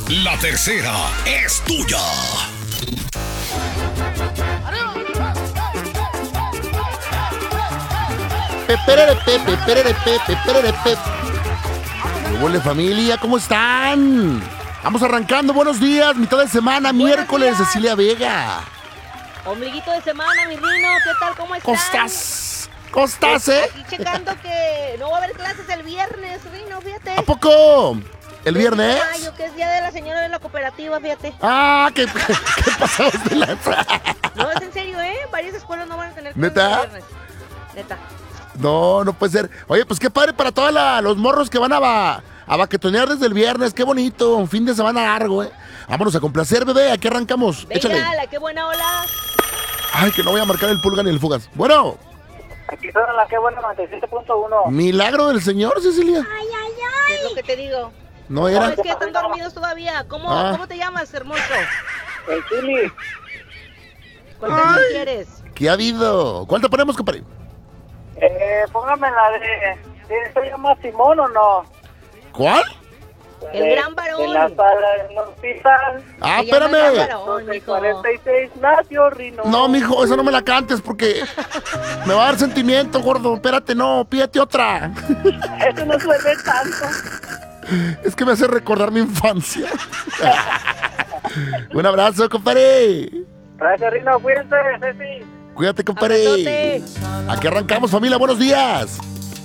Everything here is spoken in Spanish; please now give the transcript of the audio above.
La tercera es tuya. Hola familia, ¿cómo están? Vamos arrancando, buenos días, mitad de semana, miércoles, Cecilia Vega. Ombliguito de semana, mi Rino, ¿qué tal? ¿Cómo estás? ¿Cómo estás, Aquí checando que no va a haber clases el viernes, Rino, fíjate. ¿A poco? ¿El viernes? Mayo, que es día de la señora de la cooperativa, fíjate. Ah, ¿qué pasó de la... No, es en serio, Varias escuelas no van a tener clases ¿Neta? el viernes. Neta. No puede ser. Oye, pues qué padre para todos los morros que van a baquetonear desde el viernes. Qué bonito, un fin de semana largo, Vámonos a complacer, bebé. Aquí arrancamos. Venga, Échale. qué buena ola. Ay, que no voy a marcar el pulga ni el fugas. Bueno. Aquí suena la que buena 97.1. Milagro del Señor, Cecilia. ¿Qué es lo que te digo? No No, era. es que están dormidos todavía. ¿Cómo te llamas, hermoso? El chili. ¿Cuál canción quieres? ¿Qué ha habido? ¿Cuál te ponemos, compadre? Póngame la de... ¿Se llama Simón o no? ¿Cuál? El gran varón. En la sala del hospital. Ah, Se llama El Gran espérame. Varón, mijo. 46 nació Rino. No, mijo, esa no me la cantes porque me va a dar sentimiento, gordo. Espérate, no, pídete otra. Eso no suele tanto. Es que me hace recordar mi infancia. Un abrazo, compadre. Gracias, Rino. Cuídense, Ceci. Cuídate, compadre. Abrazote. Aquí arrancamos, familia. Buenos días.